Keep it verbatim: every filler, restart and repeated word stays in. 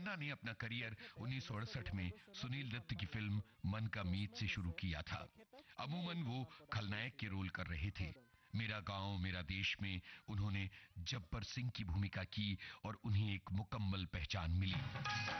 खन्ना ने अपना करियर उन्नीस सौ अड़सठ में सुनील दत्त की फिल्म मन का मीत से शुरू किया था। अमूमन वो खलनायक के रोल कर रहे थे। मेरा गांव मेरा देश में उन्होंने जब्बर सिंह की भूमिका की और उन्हें एक मुकम्मल पहचान मिली।